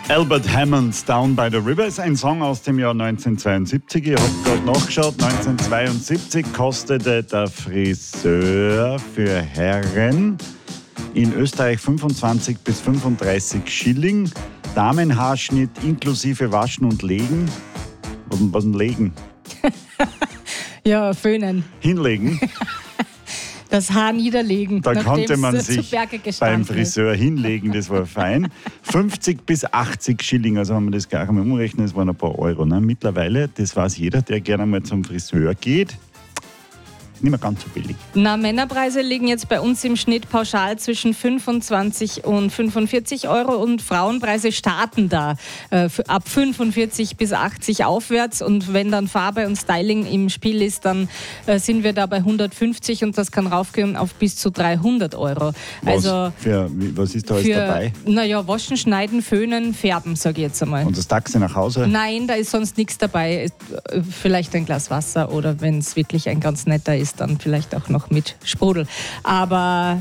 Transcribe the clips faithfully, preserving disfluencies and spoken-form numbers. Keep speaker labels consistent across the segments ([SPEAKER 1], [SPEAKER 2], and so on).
[SPEAKER 1] Albert Hammond's Down by the River ist ein Song aus dem Jahr neunzehnhundertzweiundsiebzig. Ich habe gerade nachgeschaut, neunzehnhundertzweiundsiebzig kostete der Friseur für Herren in Österreich fünfundzwanzig bis fünfunddreißig Schilling. Damenhaarschnitt inklusive Waschen und Legen. Was denn, was denn Legen?
[SPEAKER 2] Ja, föhnen.
[SPEAKER 1] Hinlegen.
[SPEAKER 2] Das Haar niederlegen.
[SPEAKER 1] Da konnte man sich beim Friseur
[SPEAKER 2] ist.
[SPEAKER 1] hinlegen, das war fein. fünfzig bis achtzig Schilling, also wenn man das gleich einmal umrechnet, das waren ein paar Euro. Ne? Mittlerweile, das weiß jeder, der gerne mal zum Friseur geht, nicht mehr ganz so billig.
[SPEAKER 2] Na, Männerpreise liegen jetzt bei uns im Schnitt pauschal zwischen fünfundzwanzig und fünfundvierzig Euro und Frauenpreise starten da äh, ab fünfundvierzig bis achtzig aufwärts, und wenn dann Farbe und Styling im Spiel ist, dann äh, sind wir da bei hundertfünfzig und das kann raufgehen auf bis zu dreihundert Euro.
[SPEAKER 1] Was,
[SPEAKER 2] also
[SPEAKER 1] für, was ist da alles
[SPEAKER 2] für,
[SPEAKER 1] dabei?
[SPEAKER 2] Naja, waschen, schneiden, föhnen, färben, sage ich jetzt einmal.
[SPEAKER 1] Und das Taxi nach Hause?
[SPEAKER 2] Nein, da ist sonst nichts dabei. Vielleicht ein Glas Wasser oder wenn es wirklich ein ganz netter ist, dann vielleicht auch noch mit Sprudel. Aber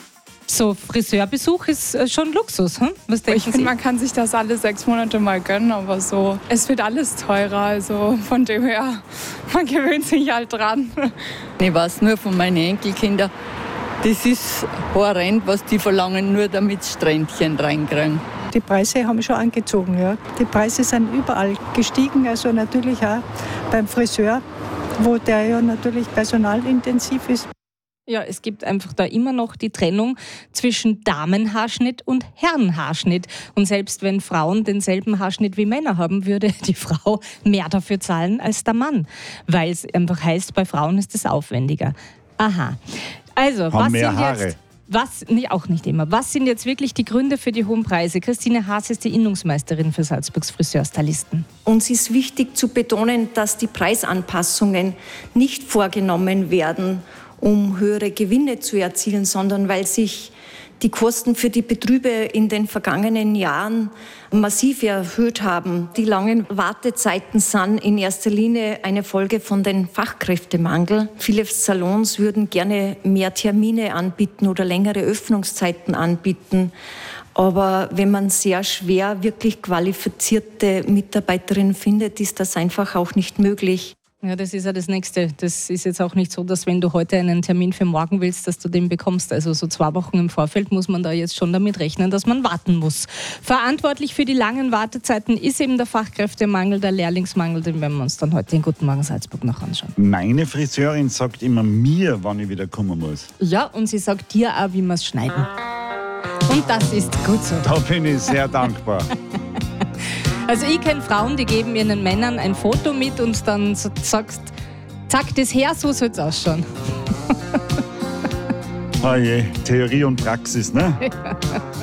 [SPEAKER 2] so Friseurbesuch ist schon Luxus. Hm? Was denken
[SPEAKER 3] ich finde, man kann sich das alle sechs Monate mal gönnen, aber so, es wird alles teurer. Also von dem her, man gewöhnt sich halt dran.
[SPEAKER 4] Ich weiß nur von meinen Enkelkindern, das ist horrend, was die verlangen, nur damit sie Strändchen reinkriegen.
[SPEAKER 5] Die Preise haben schon angezogen. Ja. Die Preise sind überall gestiegen, also natürlich auch beim Friseur, wo der ja natürlich personalintensiv ist.
[SPEAKER 2] Ja, es gibt einfach da immer noch die Trennung zwischen Damenhaarschnitt und Herrenhaarschnitt. Und selbst wenn Frauen denselben Haarschnitt wie Männer haben, würde die Frau mehr dafür zahlen als der Mann. Weil es einfach heißt, bei Frauen ist es aufwendiger. Aha. Also,
[SPEAKER 1] haben
[SPEAKER 2] was
[SPEAKER 1] mehr
[SPEAKER 2] sind
[SPEAKER 1] Haare.
[SPEAKER 2] jetzt... Was, nee, auch nicht immer. Was sind jetzt wirklich die Gründe für die hohen Preise? Christine Haas ist die Innungsmeisterin für Salzburgs Friseurstylisten.
[SPEAKER 6] Uns ist wichtig zu betonen, dass die Preisanpassungen nicht vorgenommen werden, um höhere Gewinne zu erzielen, sondern weil sich die Kosten für die Betriebe in den vergangenen Jahren massiv erhöht haben. Die langen Wartezeiten sind in erster Linie eine Folge von den Fachkräftemangel. Viele Salons würden gerne mehr Termine anbieten oder längere Öffnungszeiten anbieten. Aber wenn man sehr schwer wirklich qualifizierte Mitarbeiterinnen findet, ist das einfach auch nicht möglich.
[SPEAKER 2] Ja, das ist ja das Nächste. Das ist jetzt auch nicht so, dass wenn du heute einen Termin für morgen willst, dass du den bekommst. Also so zwei Wochen im Vorfeld muss man da jetzt schon damit rechnen, dass man warten muss. Verantwortlich für die langen Wartezeiten ist eben der Fachkräftemangel, der Lehrlingsmangel, den werden wir uns dann heute in Guten Morgen Salzburg noch anschauen.
[SPEAKER 1] Meine Friseurin sagt immer mir, wann ich wieder kommen muss.
[SPEAKER 2] Ja, und sie sagt dir auch, wie wir es schneiden. Und das ist gut so.
[SPEAKER 1] Da bin ich sehr dankbar.
[SPEAKER 2] Also ich kenne Frauen, die geben ihren Männern ein Foto mit und dann sagst, zack, das her, so soll es ausschauen.
[SPEAKER 1] Oh je, Theorie und Praxis, ne?